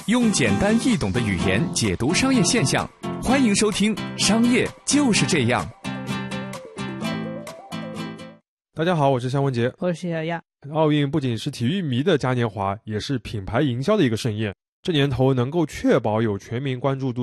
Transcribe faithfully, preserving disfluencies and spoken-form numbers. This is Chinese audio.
用简单易懂的语言解读商业现象，欢迎收听《商业就是这样》。 大家好，我是向文杰， 我是小亚。 奥运不仅是体育迷的嘉年华，也是品牌营销的一个盛宴。这年头能够确保有全民关注度